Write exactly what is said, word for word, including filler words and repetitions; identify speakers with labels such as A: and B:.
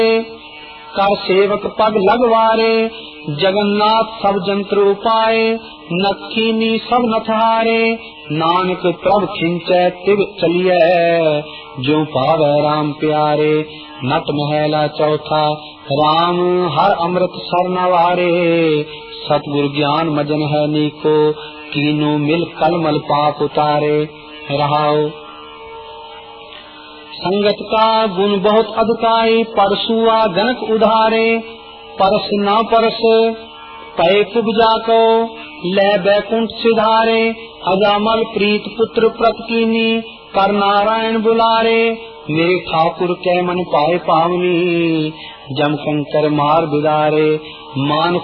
A: कर सेवक पग लगवारे, जगन्नाथ सब जंत्र उपाय, नखीनी सब नथहारे, नानक प्रभ खिंचे तिग चलिए, जो पावे राम प्यारे। नट महला चौथा, राम हर अमृत सरनवारे, सतगुरु ज्ञान मजन है नीको, तीनों मिल कलमल पाप उतारे। रहाओ संगत का गुण बहुत अधकाई, परसुआ जनक उधारे, परस न परस पै कुब्जा को, ले बैकुंठ सिधारे, अजामल प्रीत पुत्र प्रतकीनी, कर नारायण बुलारे, मेरे ठाकुर कै मन पाए पावनी, जम शंकर मार बिदारे। मान